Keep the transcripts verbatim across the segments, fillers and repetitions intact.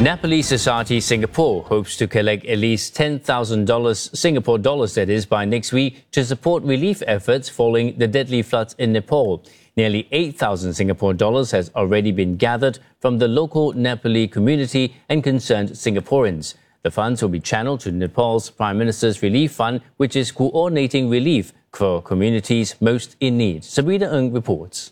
Nepali Society Singapore hopes to collect at least ten thousand dollars, Singapore dollars that is, by next week to support relief efforts following the deadly floods in Nepal. Nearly eight thousand Singapore dollars has already been gathered from the local Nepali community and concerned Singaporeans. The funds will be channeled to Nepal's Prime Minister's Relief Fund, which is coordinating relief for communities most in need. Sabrina Ng reports.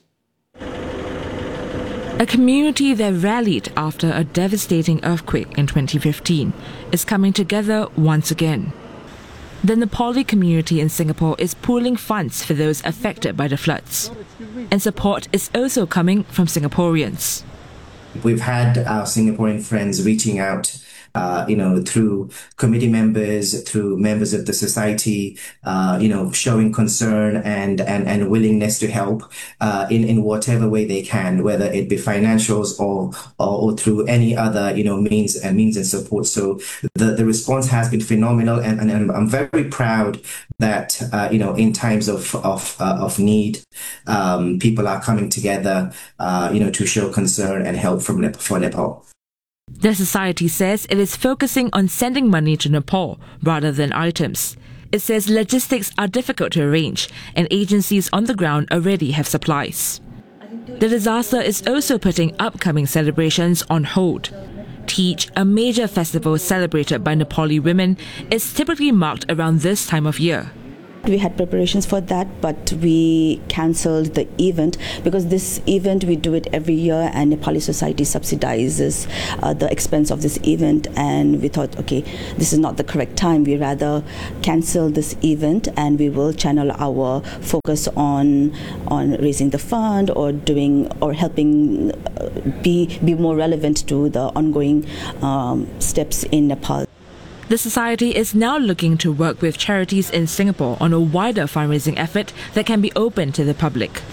A community that rallied after a devastating earthquake in twenty fifteen is coming together once again. The Nepali community in Singapore is pooling funds for those affected by the floods. And support is also coming from Singaporeans. We've had our Singaporean friends reaching out Uh, you know, through committee members, through members of the society, uh, you know, showing concern and, and, and willingness to help uh, in, in whatever way they can, whether it be financials or, or, or through any other, you know, means and means and support. So the, the response has been phenomenal, and, and I'm very proud that, uh, you know, in times of, of, uh, of need, um, people are coming together, uh, you know, to show concern and help from Nepal, for Nepal. The society says it is focusing on sending money to Nepal rather than items. It says logistics are difficult to arrange and agencies on the ground already have supplies. The disaster is also putting upcoming celebrations on hold. Teej, a major festival celebrated by Nepali women, is typically marked around this time of year. We had preparations for that, but we cancelled the event because this event, we do it every year, and Nepali society subsidizes uh, the expense of this event, and we thought, okay, this is not the correct time. We rather cancel this event and we will channel our focus on on raising the fund or doing or helping uh, be be more relevant to the ongoing um, steps in Nepal. The society is now looking to work with charities in Singapore on a wider fundraising effort that can be open to the public.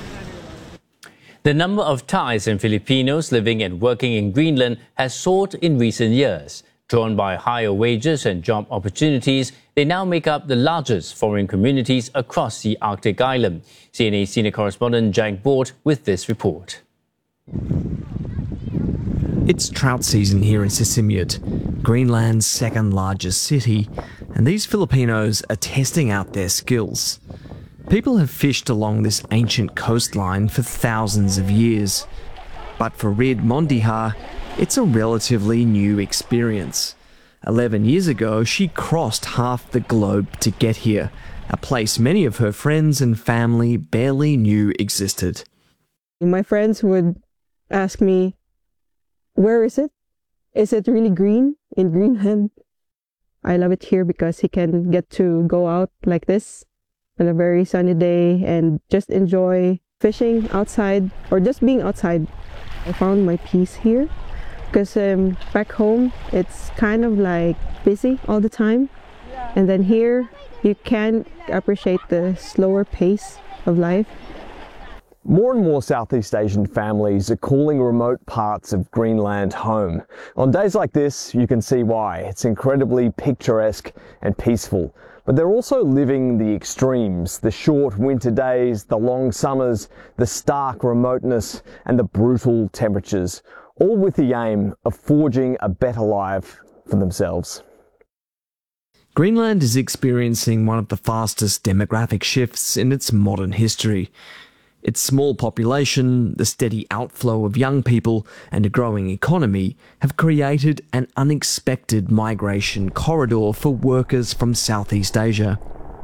The number of Thais and Filipinos living and working in Greenland has soared in recent years. Drawn by higher wages and job opportunities, they now make up the largest foreign communities across the Arctic island. C N A senior correspondent Jack Bort with this report. It's trout season here in Sisimiut, Greenland's second largest city, and these Filipinos are testing out their skills. People have fished along this ancient coastline for thousands of years. But for Rid Mondiha, it's a relatively new experience. Eleven years ago, she crossed half the globe to get here, a place many of her friends and family barely knew existed. My friends would ask me, where is it? Is it really green in Greenland? I love it here because he can get to go out like this on a very sunny day and just enjoy fishing outside or just being outside. I found my peace here because um, back home it's kind of like busy all the time, and then here you can appreciate the slower pace of life. More and more Southeast Asian families are calling remote parts of Greenland home. On days like this, you can see why. It's incredibly picturesque and peaceful. But they're also living the extremes, the short winter days, the long summers, the stark remoteness, and the brutal temperatures, all with the aim of forging a better life for themselves. Greenland is experiencing one of the fastest demographic shifts in its modern history. Its small population, the steady outflow of young people, and a growing economy have created an unexpected migration corridor for workers from Southeast Asia.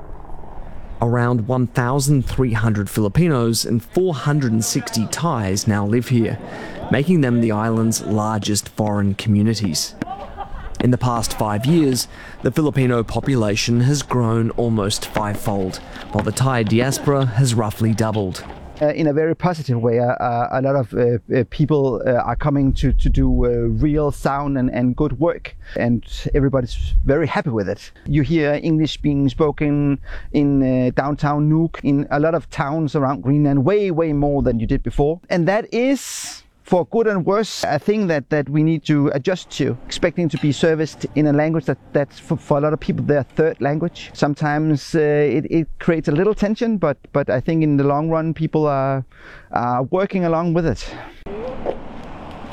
Around one thousand three hundred Filipinos and four hundred sixty Thais now live here, making them the island's largest foreign communities. In the past five years, the Filipino population has grown almost fivefold, while the Thai diaspora has roughly doubled. Uh, in a very positive way, uh, uh, a lot of uh, uh, people uh, are coming to, to do uh, real sound and, and good work, and everybody's very happy with it. You hear English being spoken in uh, downtown Nuuk, in a lot of towns around Greenland, way, way more than you did before. And that is, for good and worse, a thing that, that we need to adjust to, expecting to be serviced in a language that, that's for, for a lot of people their third language. Sometimes uh, it, it creates a little tension, but, but I think in the long run people are, are working along with it.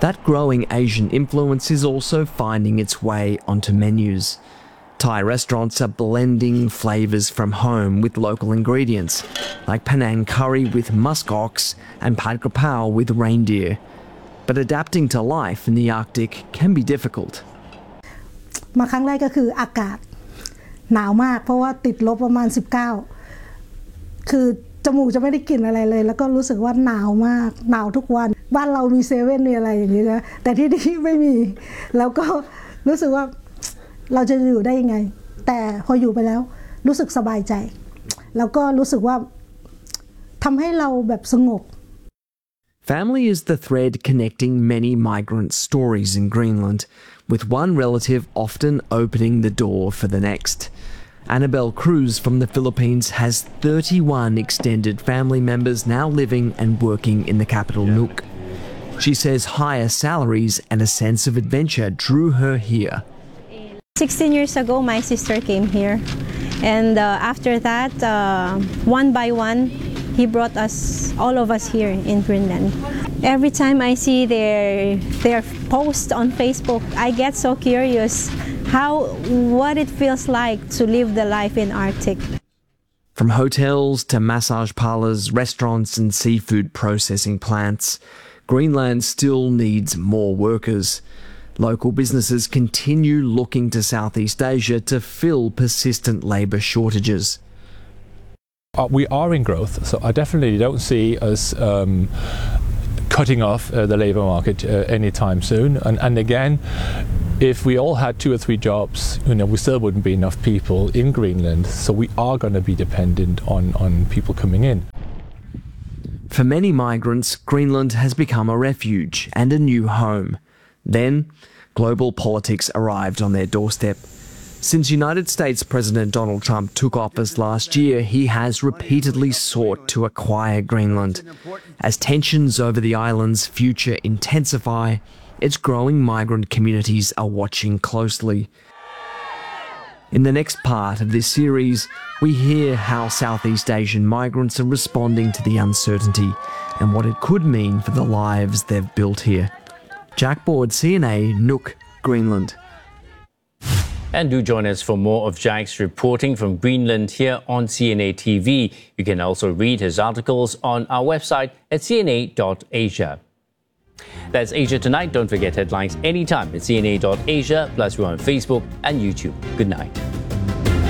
That growing Asian influence is also finding its way onto menus. Thai restaurants are blending flavours from home with local ingredients, like Penang curry with musk ox and pad krapao with reindeer. But adapting to life in the Arctic can be difficult. มาครั้งแรกก็คืออากาศหนาวมากเพราะว่าติดลบประมาณสิบเก้าคือจมูกจะไม่ได้กลิ่นอะไรเลยแล้วก็รู้สึกว่าหนาวมากหนาวทุกวันบ้านเรามีเซเว่นมีอะไรอย่างนี้นะแต่ที่นี่ไม่มีแล้วก็รู้สึกว่าเราจะอยู่ได้ยังไงแต่พออยู่ไปแล้วรู้สึกสบายใจแล้วก็รู้สึกว่าทำให้เราแบบสงบ Family is the thread connecting many migrant stories in Greenland, with one relative often opening the door for the next. Annabelle Cruz from the Philippines has thirty-one extended family members now living and working in the capital Nuuk. She says higher salaries and a sense of adventure drew her here. sixteen years ago, my sister came here, and uh, after that, uh, one by one, he brought us, all of us here in Greenland. Every time I see their their post on Facebook, I get so curious how what it feels like to live the life in Arctic. From hotels to massage parlours, restaurants and seafood processing plants, Greenland still needs more workers. Local businesses continue looking to Southeast Asia to fill persistent labour shortages. Uh, we are in growth, so I definitely don't see us um, cutting off uh, the labour market uh, anytime soon. And, and again, if we all had two or three jobs, you know, we still wouldn't be enough people in Greenland. So we are going to be dependent on, on people coming in. For many migrants, Greenland has become a refuge and a new home. Then, global politics arrived on their doorstep. Since United States President Donald Trump took office last year, he has repeatedly sought to acquire Greenland. As tensions over the island's future intensify, its growing migrant communities are watching closely. In the next part of this series, we hear how Southeast Asian migrants are responding to the uncertainty and what it could mean for the lives they've built here. Jack Board, C N A, Nuuk, Greenland. And do join us for more of Jack's reporting from Greenland here on C N A T V. You can also read his articles on our website at c n a dot asia. That's Asia Tonight. Don't forget headlines anytime at c n a dot asia. Plus, we're on Facebook and YouTube. Good night.